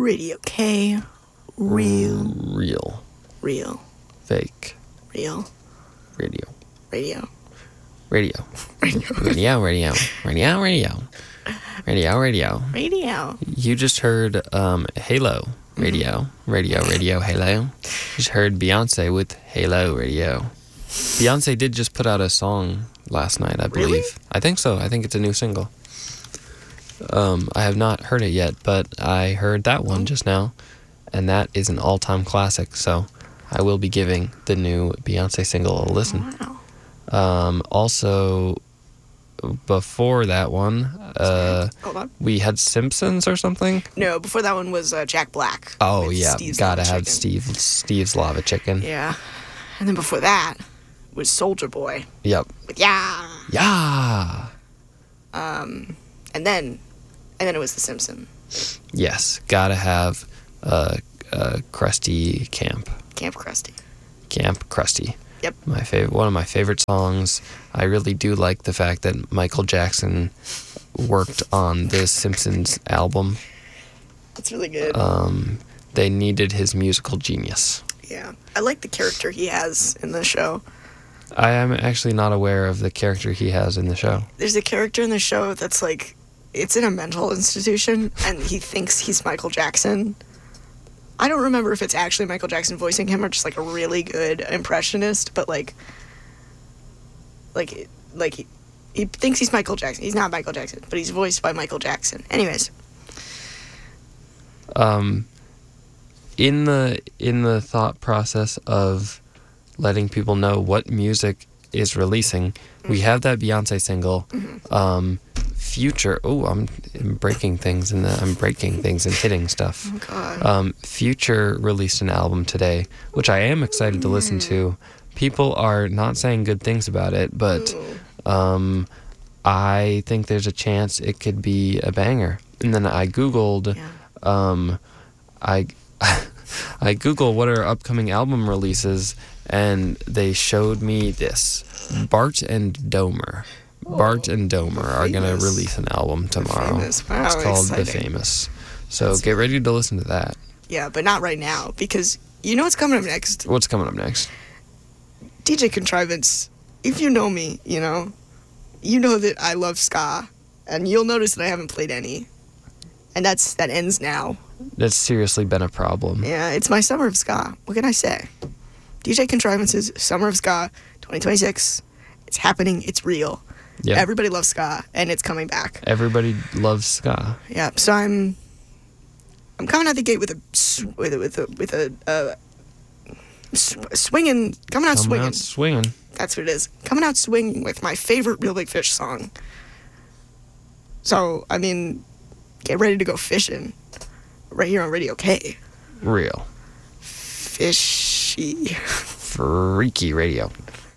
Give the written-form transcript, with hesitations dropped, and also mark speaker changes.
Speaker 1: Radio K. Real.
Speaker 2: Fake.
Speaker 1: Real.
Speaker 2: Radio.
Speaker 1: Radio.
Speaker 2: Radio.
Speaker 1: Radio. Radio.
Speaker 2: You just heard Halo. Radio. Halo. You just heard Beyonce with Halo Radio. Beyonce did just put out a song last night, I believe.
Speaker 1: Really?
Speaker 2: I think so. I think it's a new single. I have not heard it yet, but I heard that one just now, and that is an all-time classic, so I will be giving the new Beyonce single a listen.
Speaker 1: Wow.
Speaker 2: Also, before that one,
Speaker 1: Hold on.
Speaker 2: we had Simpsons or something?
Speaker 1: No, before that one was Jack Black.
Speaker 2: Oh,
Speaker 1: with
Speaker 2: yeah.
Speaker 1: Steve's
Speaker 2: Gotta
Speaker 1: Lava
Speaker 2: have
Speaker 1: Chicken.
Speaker 2: Steve's Lava Chicken.
Speaker 1: Yeah. And then before that was Soldier Boy.
Speaker 2: Yep.
Speaker 1: With Yeah.
Speaker 2: Yeah.
Speaker 1: And then it was The Simpsons.
Speaker 2: Yes. Gotta have Krusty Camp.
Speaker 1: Camp Krusty.
Speaker 2: Camp Krusty.
Speaker 1: Yep.
Speaker 2: One of my favorite songs. I really do like the fact that Michael Jackson worked on the Simpsons album.
Speaker 1: That's really good.
Speaker 2: They needed his musical genius.
Speaker 1: Yeah. I like the character he has in the show.
Speaker 2: I am actually not aware of the character he has in the show.
Speaker 1: There's a character in the show that's like, it's in a mental institution, and he thinks he's Michael Jackson. I don't remember if it's actually Michael Jackson voicing him or just like a really good impressionist, but like he thinks he's Michael Jackson. He's not Michael Jackson, but he's voiced by Michael Jackson. Anyways.
Speaker 2: In the thought process of letting people know what music is releasing, we have that Beyonce single. Future. Oh, I'm breaking things and hitting stuff.
Speaker 1: Oh God.
Speaker 2: Future released an album today, which I am excited to listen to. People are not saying good things about it, but I think there's a chance it could be a banger. And then I googled, I googled what are upcoming album releases, and they showed me this: Bart and Domer. Bart and Domer are going to release an album tomorrow.
Speaker 1: Wow,
Speaker 2: it's called
Speaker 1: exciting.
Speaker 2: The Famous. So get ready to listen to that.
Speaker 1: Yeah, but not right now, because you know what's coming up next?
Speaker 2: What's coming up next?
Speaker 1: DJ Contrivance. If you know me, you know that I love ska, and you'll notice that I haven't played any. And that ends now.
Speaker 2: That's seriously been a problem.
Speaker 1: Yeah, it's my Summer of Ska. What can I say? DJ Contrivance's Summer of Ska 2026. It's happening. It's real.
Speaker 2: Yep.
Speaker 1: Everybody loves ska, and it's coming back.
Speaker 2: Everybody loves ska.
Speaker 1: Yeah, so I'm coming out the gate with a swinging. Coming out swinging. That's what it is. Coming out swinging with my favorite Real Big Fish song. So I mean, get ready to go fishing. Right here on Radio K.
Speaker 2: Real.
Speaker 1: Fishy.
Speaker 2: Freaky radio.